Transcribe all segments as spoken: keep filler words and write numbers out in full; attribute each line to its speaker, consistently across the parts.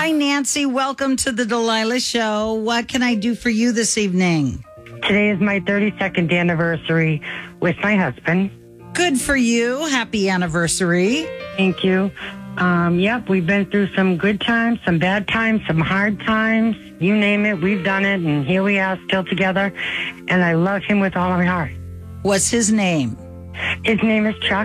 Speaker 1: Hi, Nancy. Welcome to the Delilah Show. What can I do for you this evening?
Speaker 2: Today is my thirty-second anniversary with my husband.
Speaker 1: Good for you. Happy anniversary.
Speaker 2: Thank you. Um, yep, we've been through some good times, some bad times, some hard times. You name it, we've done it, and here we are still together. And I love him with all of my heart.
Speaker 1: What's his name?
Speaker 2: His name is Chuck.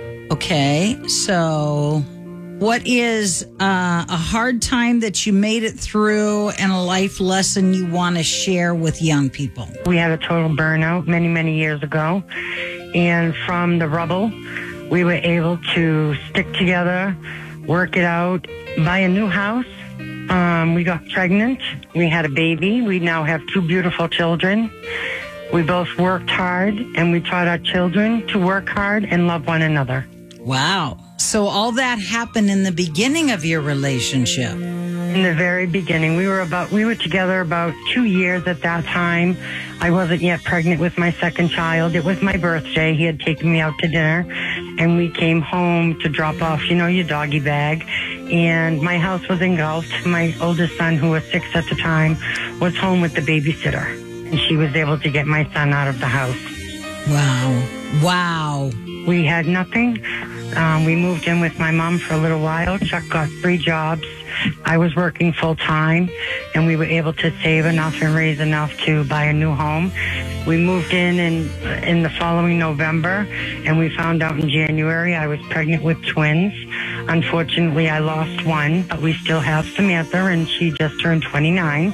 Speaker 1: Okay, so what is uh, a hard time that you made it through and a life lesson you want to share with young people?
Speaker 2: We had a total burnout many, many years ago. And from the rubble, we were able to stick together, work it out, buy a new house. Um, we got pregnant. We had a baby. We now have two beautiful children. We both worked hard, and we taught our children to work hard and love one another.
Speaker 1: Wow. So all that happened in the beginning of your relationship.
Speaker 2: In the very beginning, we were about we were together about two years at that time. I wasn't yet pregnant with my second child. It was my birthday. He had taken me out to dinner, and we came home to drop off, you know, your doggy bag. And my house was engulfed. My oldest son, who was six at the time, was home with the babysitter, and she was able to get my son out of the house.
Speaker 1: Wow. Wow.
Speaker 2: We had nothing. Um, we moved in with my mom for a little while. Chuck got three jobs. I was working full time, and we were able to save enough and raise enough to buy a new home. We moved in in, in the following November, and we found out in January I was pregnant with twins. Unfortunately, I lost one, but we still have Samantha, and she just turned twenty-nine.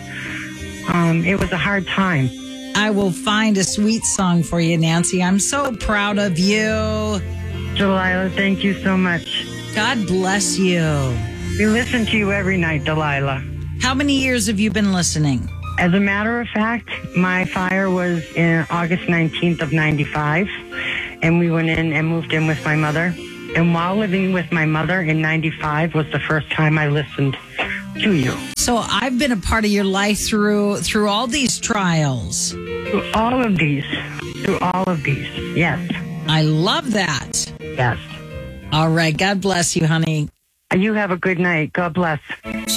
Speaker 2: Um, it was a hard time.
Speaker 1: I will find a sweet song for you, Nancy. I'm so proud of you.
Speaker 2: Delilah, thank you so much.
Speaker 1: God bless you.
Speaker 2: We listen to you every night, Delilah.
Speaker 1: How many years have you been listening?
Speaker 2: As a matter of fact, my fire was in August nineteenth of ninety-five, and we went in and moved in with my mother. And while living with my mother in ninety-five was the first time I listened to you.
Speaker 1: So I've been a part of your life through through all these trials.
Speaker 2: Through all of these. Through all of these. Yes.
Speaker 1: I love that.
Speaker 2: Yes.
Speaker 1: All right. God bless you, honey.
Speaker 2: You have a good night. God bless.